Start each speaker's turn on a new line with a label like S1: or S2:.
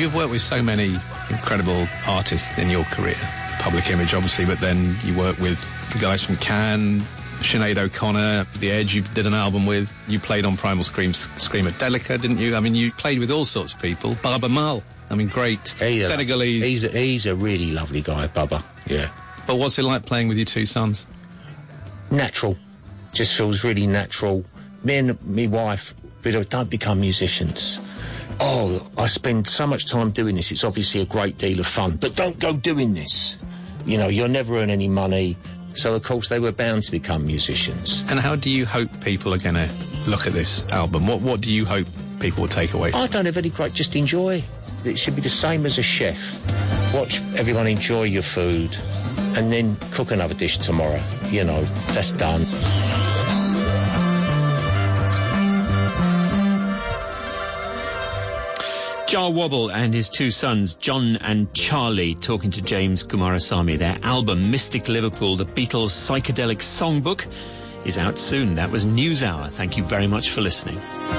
S1: You've worked with so many incredible artists in your career. Public Image, obviously, but then you work with the guys from Can, Sinead O'Connor, The Edge you did an album with. You played on Primal Screamadelica, didn't you? I mean, you played with all sorts of people. Baba Mal, I mean, great. Senegalese.
S2: He's a really lovely guy, Baba, yeah.
S1: But what's it like playing with your two sons?
S2: Natural. Just feels really natural. Me and my wife, we don't become musicians. Oh, I spend so much time doing this, it's obviously a great deal of fun, but don't go doing this. You know, you'll never earn any money. So, of course, they were bound to become musicians.
S1: And how do you hope people are going to look at this album? What do you hope people will take away?
S2: I don't have any great... Just enjoy. It should be the same as a chef. Watch everyone enjoy your food and then cook another dish tomorrow. You know, that's done.
S3: Jah Wobble and his two sons, John and Charlie, talking to James Kumarasamy. Their album, Mystic Liverpool, the Beatles' psychedelic songbook, is out soon. That was NewsHour. Thank you very much for listening.